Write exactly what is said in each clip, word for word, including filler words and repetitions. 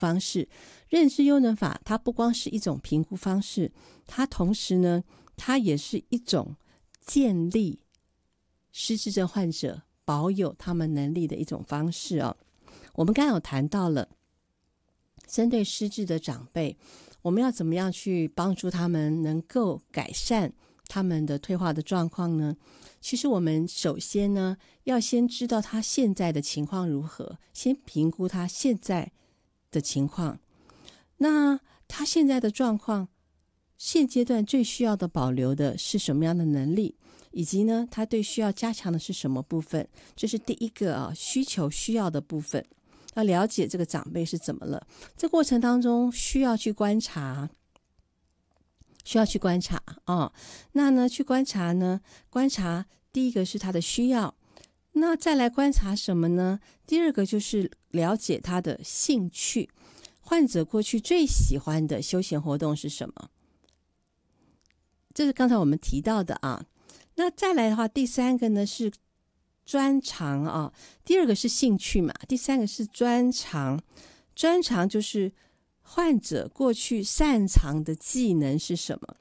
方式。认知优能法它不光是一种评估方式，它同时呢，它也是一种建立失智症患者保有他们能力的一种方式哦。我们刚刚有谈到了针对失智的长辈，我们要怎么样去帮助他们能够改善他们的退化的状况呢？其实我们首先呢，要先知道他现在的情况如何，先评估他现在的情况。那他现在的状况，现阶段最需要的保留的是什么样的能力，以及呢，他对需要加强的是什么部分？这是第一个啊，需求需要的部分。要了解这个长辈是怎么了，这过程当中需要去观察，需要去观察啊、哦。那呢，去观察呢，观察第一个是他的需要，那再来观察什么呢？第二个就是了解他的兴趣。患者过去最喜欢的休闲活动是什么？这是刚才我们提到的啊。那再来的话，第三个呢是专长啊，第二个是兴趣嘛，第三个是专长。专长就是患者过去擅长的技能是什么？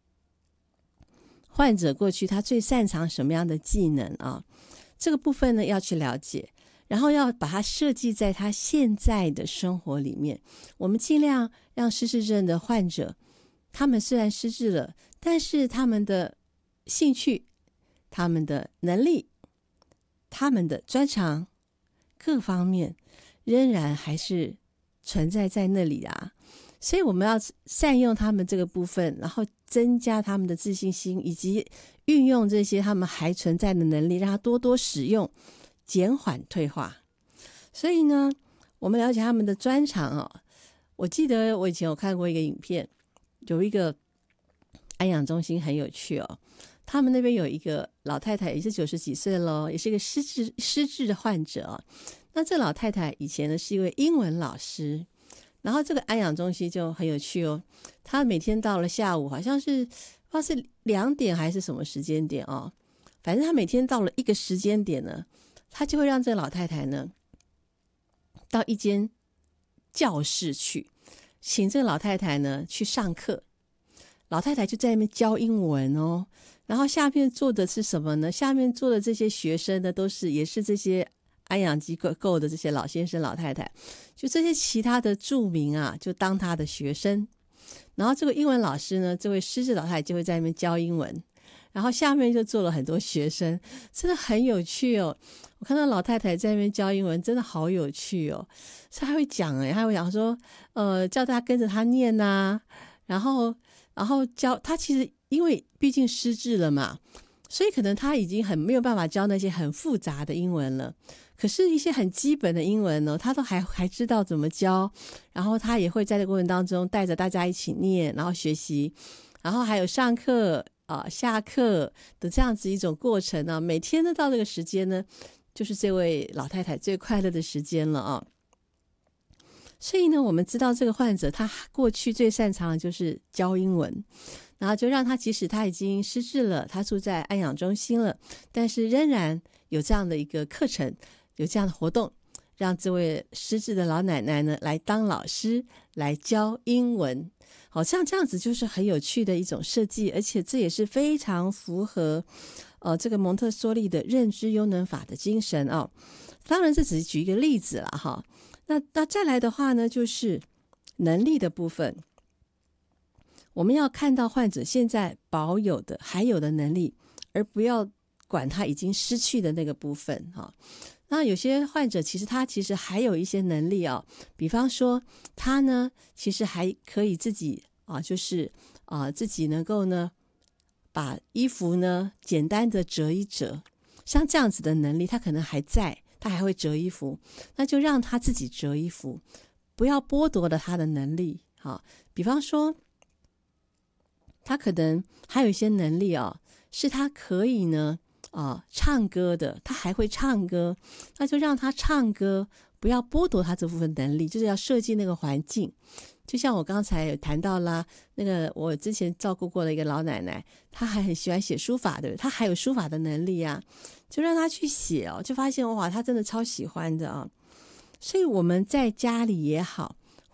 患者过去他最擅长什么样的技能啊？这个部分呢要去了解。然后要把它设计在他现在的生活里面。我们尽量让失智症的患者，他们虽然失智了，但是他们的兴趣、他们的能力、他们的专长各方面仍然还是存在在那里啊。所以我们要善用他们这个部分，然后增加他们的自信心，以及运用这些他们还存在的能力，让他多多使用，减缓退化。所以呢，我们了解他们的专长哦。我记得我以前有看过一个影片，有一个安养中心很有趣哦。他们那边有一个老太太，也是九十几岁了，也是一个失智失智的患者哦。那这老太太以前呢是一位英文老师，然后这个安养中心就很有趣哦。她每天到了下午，好像是不知道是两点还是什么时间点哦，反正她每天到了一个时间点呢，他就会让这个老太太呢到一间教室去，请这个老太太呢去上课。老太太就在那边教英文哦，然后下面坐的是什么呢？下面坐的这些学生呢，都是也是这些安养机构的这些老先生老太太，就这些其他的住民啊，就当他的学生。然后这个英文老师呢，这位失智老太太就会在那边教英文，然后下面就坐了很多学生，真的很有趣哦。我看到老太太在那边教英文，真的好有趣哦。她还会讲哎，她会讲说，呃，叫大家跟着她念啊，然后，然后教她。其实因为毕竟失智了嘛，所以可能她已经很没有办法教那些很复杂的英文了。可是，一些很基本的英文呢，她都还还知道怎么教。然后她也会在这个过程当中带着大家一起念，然后学习，然后还有上课。啊，下课的这样子一种过程呢、啊，每天呢到这个时间呢，就是这位老太太最快乐的时间了啊。所以呢，我们知道这个患者他过去最擅长的就是教英文，然后就让他即使他已经失智了，他住在安养中心了，但是仍然有这样的一个课程，有这样的活动，让这位失智的老奶奶呢来当老师，来教英文。好像这样子就是很有趣的一种设计，而且这也是非常符合呃这个蒙特梭利的认知优能法的精神哦。当然这只是举一个例子了哈。那那再来的话呢，就是能力的部分，我们要看到患者现在保有的还有的能力，而不要管他已经失去的那个部分哈。那有些患者其实他其实还有一些能力啊，比方说他呢其实还可以自己啊，就是啊自己能够呢把衣服呢简单的折一折，像这样子的能力他可能还在，他还会折衣服，那就让他自己折衣服，不要剥夺了他的能力啊。比方说他可能还有一些能力啊，是他可以呢啊，唱歌的，他还会唱歌，那就让他唱歌，不要剥夺他这部分能力，就是要设计那个环境。就像我刚才有谈到啦，那个我之前照顾过的一个老奶奶，她还很喜欢写书法的，她还有书法的能力啊，就让她去写哦，就发现哇，她真的超喜欢的啊。所以我们在家里也好，